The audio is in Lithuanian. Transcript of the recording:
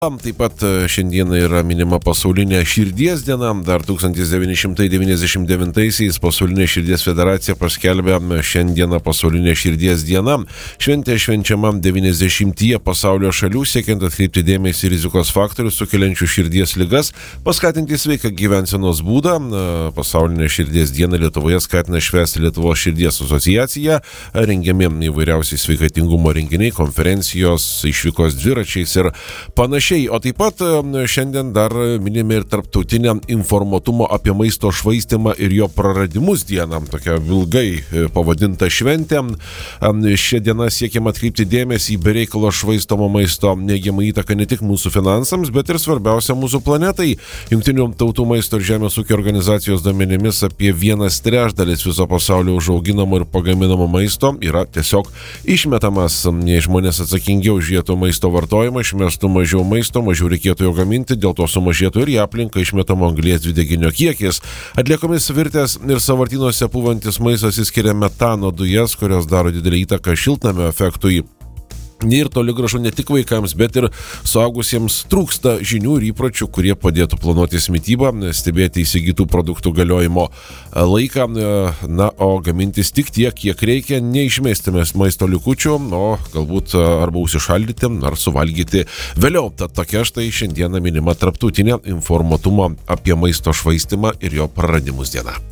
Taip pat šiandieną yra minima pasaulinė širdies diena. Dar 1999-aisiais pasaulinė širdies federacija paskelbė šiandieną pasaulinė širdies diena. Šventė švenčiama 90 pasaulio šalių, siekiant atkreipti dėmesį į rizikos faktorius sukeliančių širdies ligas, paskatinti sveiką gyvensenos būdą. Pasaulinė širdies diena Lietuvoje skatina švęsti Lietuvos širdies asociacija, rengiami įvairiausiai sveikatingumo renginiai, konferencijos, išvykos dviračiais ir panašiai. O taip pat šiandien dar minime ir tarptautinę informuotumo apie maisto švaistimą ir jo praradimus dieną. Tokia ilgai pavadinta šventė. Šią dieną siekiama atkreipti dėmesį į bereikalo švaistomo maisto neigiamą įtaką ne tik mūsų finansams, bet ir svarbiausia mūsų planetai. Jungtinių tautų maisto ir žemės ūkio organizacijos duomenimis apie 1/3 viso pasaulio užauginamo ir pagaminamo maisto yra tiesiog išmetamas. Jei žmonės atsakingiau žiūrėtų maisto vartojimą, išmestų mažiau maisto, mažiau reikėtų jo gaminti, dėl to sumažėtų ir į aplinką išmetamo anglies dvideginio kiekis. Atliekomis virtęs ir sąvartynuose pūvantis maistas išskiria metano dujas, kurios daro didelį įtaką šiltnamio efektui. Ir toli gražu ne tik vaikams, bet ir suaugusiems trūksta žinių ir įpročių, kurie padėtų planuotis mitybą, stebėti įsigytų produktų galiojimo laiką, o gamintis tik tiek, kiek reikia, neišmestimės maisto likučių, o galbūt arba užsišaldyti, ar suvalgyti vėliau. Tad tokia štai šiandieną minima tarptautinė informuotumo apie maisto švaistimą ir jo praradimus diena.